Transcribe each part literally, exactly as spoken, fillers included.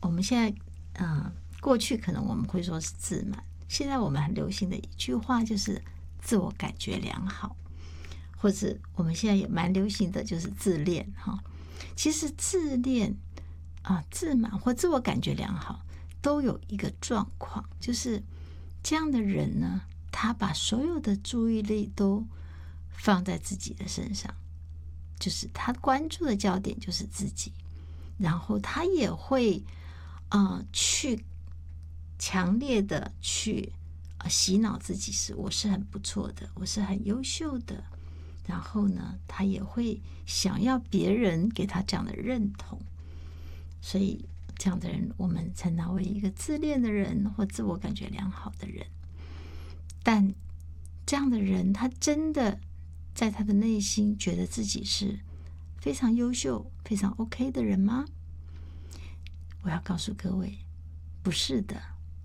我们现在呃，过去可能我们会说是自满，现在我们很流行的一句话就是自我感觉良好，或者我们现在也蛮流行的就是自恋哈。其实自恋啊、自满或自我感觉良好都有一个状况，就是这样的人呢，他把所有的注意力都放在自己的身上，就是他关注的焦点就是自己，然后他也会呃去强烈的去、呃、洗脑自己是我是很不错的，我是很优秀的，然后呢他也会想要别人给他这样的认同，所以这样的人我们称他为一个自恋的人或自我感觉良好的人。但这样的人他真的在他的内心觉得自己是非常优秀非常 OK 的人吗？我要告诉各位，不是的。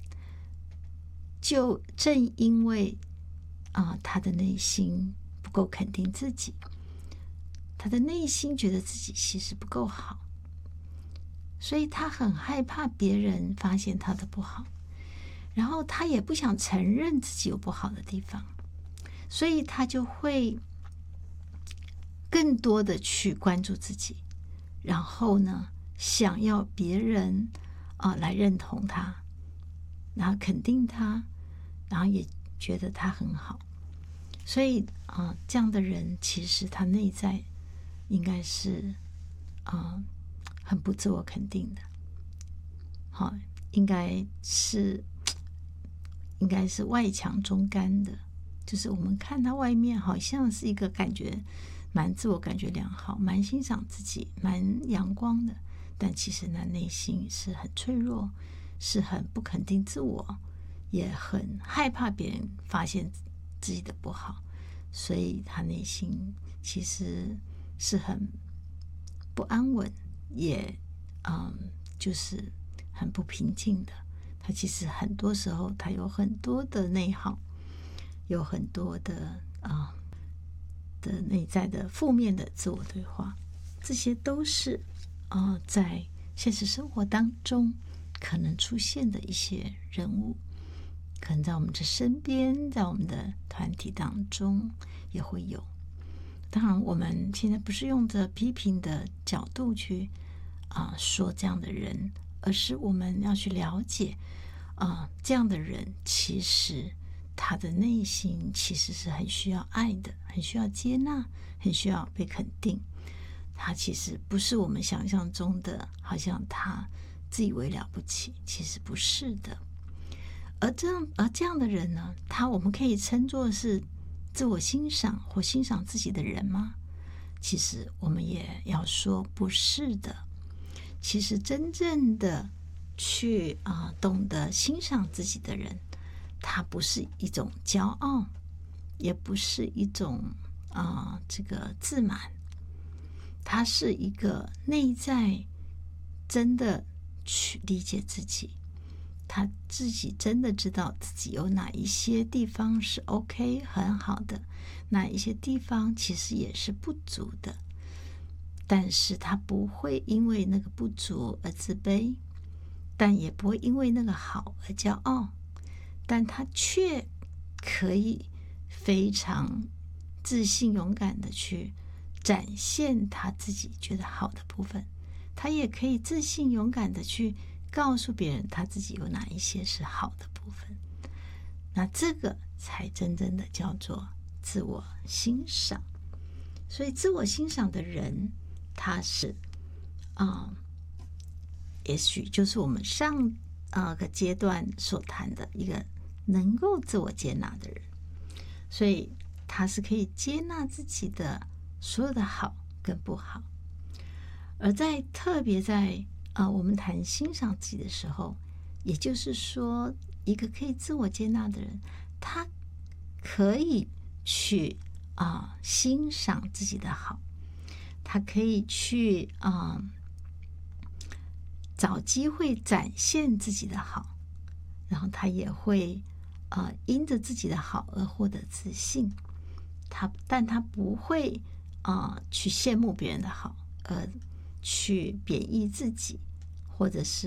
就正因为啊、呃，他的内心不够肯定自己，他的内心觉得自己其实不够好，所以他很害怕别人发现他的不好，然后他也不想承认自己有不好的地方，所以他就会更多的去关注自己，然后呢想要别人啊、呃、来认同他，然后肯定他，然后也觉得他很好。所以啊、呃，这样的人其实他内在应该是啊、呃、很不自我肯定的，好，应该是应该是外强中干的，就是我们看他外面好像是一个感觉蛮自我感觉良好，蛮欣赏自己，蛮阳光的，但其实他内心是很脆弱，是很不肯定自我，也很害怕别人发现自己的不好，所以他内心其实是很不安稳，也嗯，就是很不平静的。他其实很多时候他有很多的内耗，有很多的啊、的内在的负面的自我对话，这些都是啊、呃、在现实生活当中可能出现的一些人物，可能在我们的身边，在我们的团体当中也会有。当然我们现在不是用着批评的角度去啊、呃、说这样的人，而是我们要去了解啊、呃、这样的人其实他的内心其实是很需要爱的，很需要接纳，很需要被肯定。他其实不是我们想象中的好像他自以为了不起，其实不是的。而这样而这样的人呢，他我们可以称作是自我欣赏或欣赏自己的人吗？其实我们也要说不是的。其实真正的去啊、呃、懂得欣赏自己的人，他不是一种骄傲，也不是一种啊、呃、这个自满，他是一个内在真的去理解自己，他自己真的知道自己有哪一些地方是 OK 很好的，哪一些地方其实也是不足的，但是他不会因为那个不足而自卑，但也不会因为那个好而骄傲，但他却可以非常自信勇敢的去展现他自己觉得好的部分，他也可以自信勇敢的去告诉别人他自己有哪一些是好的部分。那这个才真正的叫做自我欣赏。所以自我欣赏的人，他是啊、呃，也许就是我们上呃个阶段所谈的一个能够自我接纳的人，所以他是可以接纳自己的所有的好跟不好。而在特别在啊、呃、我们谈欣赏自己的时候，也就是说一个可以自我接纳的人，他可以去啊、呃、欣赏自己的好，他可以去啊、呃找机会展现自己的好，然后他也会呃因着自己的好而获得自信，他但他不会啊、呃去羡慕别人的好，而去贬义自己，或者是